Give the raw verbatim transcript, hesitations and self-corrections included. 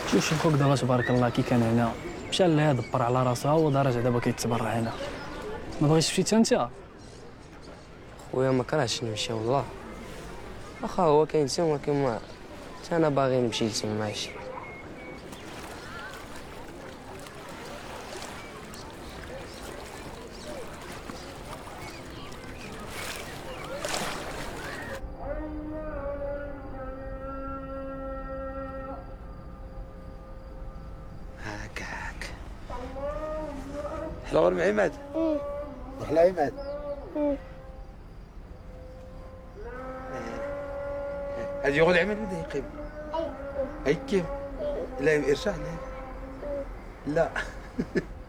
شوف شي خوك دابا تبارك الله كي كان هنا مشى لها دبر على راسها ودرجة دابا كيتبرع هنا. ما بغيتش تمشي حتى انت؟ خويا ما كرهتش نمشي والله، واخا هو كاين تما كما حتى انا باغي نمشي لتما ماشي. هاك هاك حلوة مع عماد. حلا عماد. هادي يقول عماد بدا يقيم. هيك لا ارجع لا لا